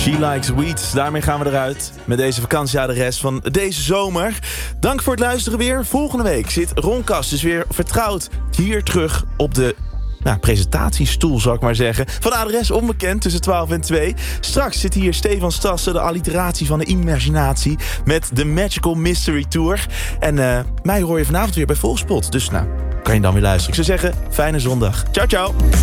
She Likes Weeds. Daarmee gaan we eruit met deze vakantieadres van deze zomer. Dank voor het luisteren weer. Volgende week zit Ron Kast dus weer vertrouwd hier terug op de presentatiestoel, zal ik maar zeggen. Van Adres Onbekend tussen 12 en 2. Straks zit hier Stefan Stassen, de alliteratie van de imaginatie, met de Magical Mystery Tour. En mij hoor je vanavond weer bij Volkspot. Dus kan je dan weer luisteren. Ik zou zeggen, fijne zondag. Ciao, ciao.